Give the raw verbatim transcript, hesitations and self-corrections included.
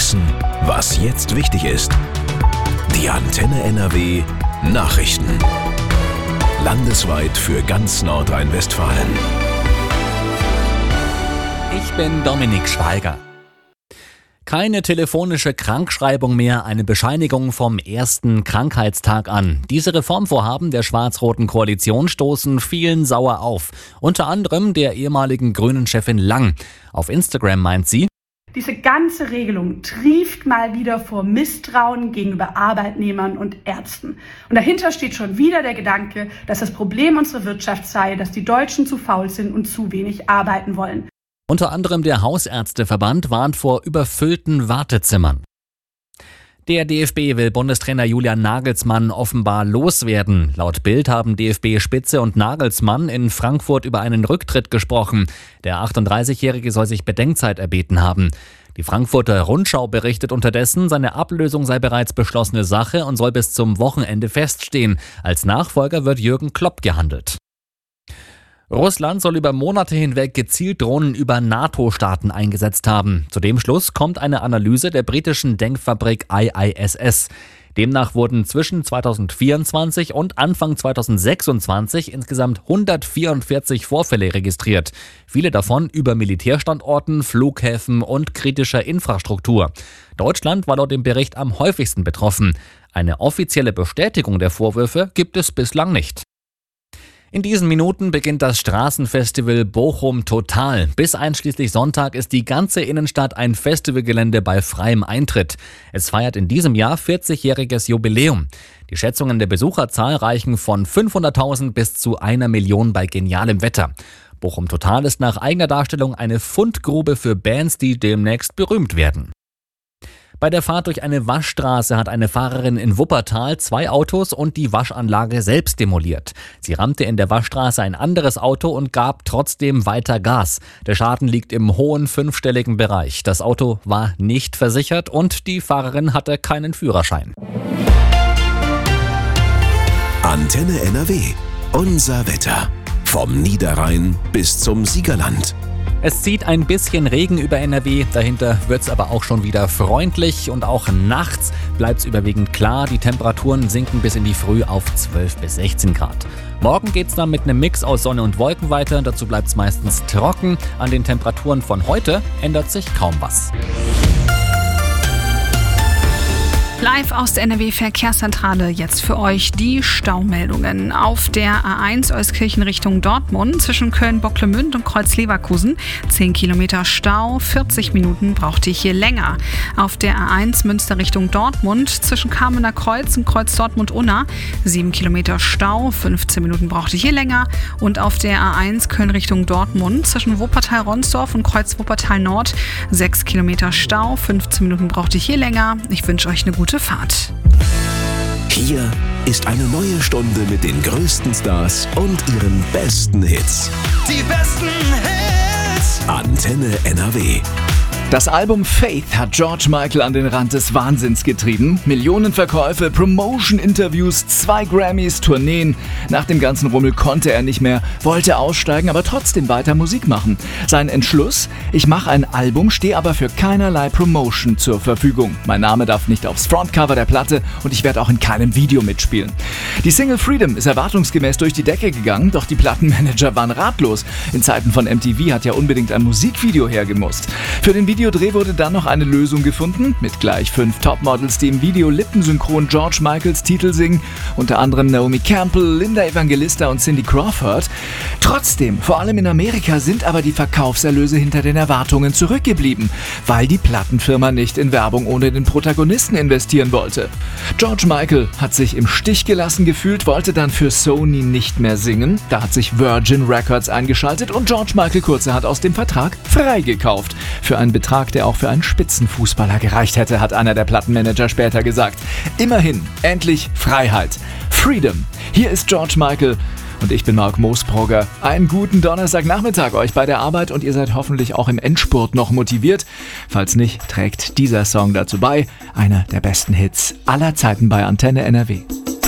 wissen, was jetzt wichtig ist. Die Antenne N R W Nachrichten. Landesweit für ganz Nordrhein-Westfalen. Ich bin Dominik Schweiger. Keine telefonische Krankschreibung mehr, eine Bescheinigung vom ersten Krankheitstag an. Diese Reformvorhaben der schwarz-roten Koalition stoßen vielen sauer auf. Unter anderem der ehemaligen Grünen-Chefin Lang. Auf Instagram meint sie: Diese ganze Regelung trieft mal wieder vor Misstrauen gegenüber Arbeitnehmern und Ärzten. Und dahinter steht schon wieder der Gedanke, dass das Problem unserer Wirtschaft sei, dass die Deutschen zu faul sind und zu wenig arbeiten wollen. Unter anderem der Hausärzteverband warnt vor überfüllten Wartezimmern. Der D F B will Bundestrainer Julian Nagelsmann offenbar loswerden. Laut Bild haben D F B-Spitze und Nagelsmann in Frankfurt über einen Rücktritt gesprochen. Der achtunddreißigjährige soll sich Bedenkzeit erbeten haben. Die Frankfurter Rundschau berichtet unterdessen, seine Ablösung sei bereits beschlossene Sache und soll bis zum Wochenende feststehen. Als Nachfolger wird Jürgen Klopp gehandelt. Russland soll über Monate hinweg gezielt Drohnen über NATO-Staaten eingesetzt haben. Zu dem Schluss kommt eine Analyse der britischen Denkfabrik I I S S. Demnach wurden zwischen zweitausendvierundzwanzig und Anfang zweitausendsechsundzwanzig insgesamt hundertvierundvierzig Vorfälle registriert. Viele davon über Militärstandorten, Flughäfen und kritischer Infrastruktur. Deutschland war laut dem Bericht am häufigsten betroffen. Eine offizielle Bestätigung der Vorwürfe gibt es bislang nicht. In diesen Minuten beginnt das Straßenfestival Bochum Total. Bis einschließlich Sonntag ist die ganze Innenstadt ein Festivalgelände bei freiem Eintritt. Es feiert in diesem Jahr vierzigjähriges Jubiläum. Die Schätzungen der Besucherzahl reichen von fünfhunderttausend bis zu einer Million bei genialem Wetter. Bochum Total ist nach eigener Darstellung eine Fundgrube für Bands, die demnächst berühmt werden. Bei der Fahrt durch eine Waschstraße hat eine Fahrerin in Wuppertal zwei Autos und die Waschanlage selbst demoliert. Sie rammte in der Waschstraße ein anderes Auto und gab trotzdem weiter Gas. Der Schaden liegt im hohen fünfstelligen Bereich. Das Auto war nicht versichert und die Fahrerin hatte keinen Führerschein. Antenne N R W. Unser Wetter. Vom Niederrhein bis zum Siegerland. Es zieht ein bisschen Regen über N R W, dahinter wird es aber auch schon wieder freundlich und auch nachts bleibt es überwiegend klar. Die Temperaturen sinken bis in die Früh auf zwölf bis sechzehn Grad. Morgen geht es dann mit einem Mix aus Sonne und Wolken weiter, dazu bleibt es meistens trocken. An den Temperaturen von heute ändert sich kaum was. Live aus der N R W-Verkehrszentrale jetzt für euch die Staumeldungen. Auf der A eins Euskirchen Richtung Dortmund zwischen Köln-Bocklemünd und Kreuz-Leverkusen zehn Kilometer Stau, vierzig Minuten braucht ihr hier länger. Auf der A eins Münster Richtung Dortmund zwischen Kamener Kreuz und Kreuz Dortmund-Unna sieben Kilometer Stau, fünfzehn Minuten braucht ihr hier länger. Und auf der A eins Köln Richtung Dortmund zwischen Wuppertal-Ronsdorf und Kreuz Wuppertal-Nord sechs Kilometer Stau, fünfzehn Minuten braucht ihr hier länger. Ich wünsche euch eine gute Fahrt. Hier ist eine neue Stunde mit den größten Stars und ihren besten Hits. Die besten Hits. Antenne N R W. Das Album Faith hat George Michael an den Rand des Wahnsinns getrieben. Millionenverkäufe, Promotion-Interviews, zwei Grammys, Tourneen. Nach dem ganzen Rummel konnte er nicht mehr, wollte aussteigen, aber trotzdem weiter Musik machen. Sein Entschluss: Ich mache ein Album, stehe aber für keinerlei Promotion zur Verfügung. Mein Name darf nicht aufs Frontcover der Platte und ich werde auch in keinem Video mitspielen. Die Single Freedom ist erwartungsgemäß durch die Decke gegangen, doch die Plattenmanager waren ratlos. In Zeiten von M T V hat ja unbedingt ein Musikvideo hergemusst. Für den Videodreh wurde dann noch eine Lösung gefunden, mit gleich fünf Topmodels, die im Video lippensynchron George Michaels Titel singen, unter anderem Naomi Campbell, Linda Evangelista und Cindy Crawford. Trotzdem, vor allem in Amerika, sind aber die Verkaufserlöse hinter den Erwartungen zurückgeblieben, weil die Plattenfirma nicht in Werbung ohne den Protagonisten investieren wollte. George Michael hat sich im Stich gelassen gefühlt, wollte dann für Sony nicht mehr singen. Da hat sich Virgin Records eingeschaltet und George Michael kurzerhand aus dem Vertrag freigekauft. Für einen Betrag, der auch für einen Spitzenfußballer gereicht hätte, hat einer der Plattenmanager später gesagt. Immerhin, endlich Freiheit. Freedom. Hier ist George Michael und ich bin Marc Moosbrugger. Einen guten Donnerstagnachmittag euch bei der Arbeit und ihr seid hoffentlich auch im Endspurt noch motiviert. Falls nicht, trägt dieser Song dazu bei. Einer der besten Hits aller Zeiten bei Antenne N R W.